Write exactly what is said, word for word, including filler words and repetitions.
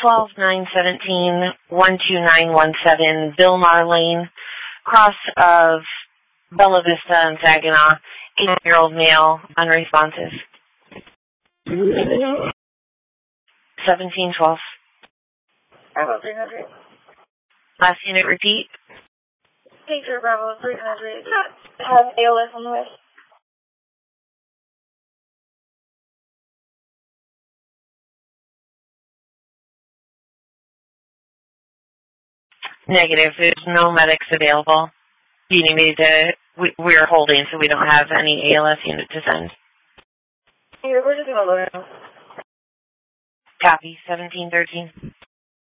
twelve nine seventeen one two nine one seven, Billmar Lane, cross of Bella Vista and Saginaw, eight-year-old male, unresponsive. seventeen twelve. Bravo three hundred. Last unit, repeat. Pager Bravo three hundred. Have A L S on the way. Negative. There's no medics available. You need me to, we, we're holding, so we don't have any A L S unit to send. Yeah, we're just going to load it. Copy. seventeen thirteen.